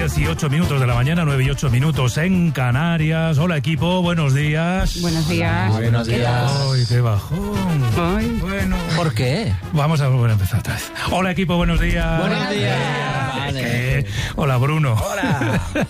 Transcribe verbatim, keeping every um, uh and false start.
dieciocho minutos de la mañana, nueve y ocho minutos en Canarias. Hola equipo, buenos días. Buenos días. Buenos días. Ay, qué bajón. Ay. Bueno. ¿Por qué? Vamos a volver a empezar otra vez. Hola equipo, buenos días. Buenos días. ¿Qué? Hola Bruno. Hola.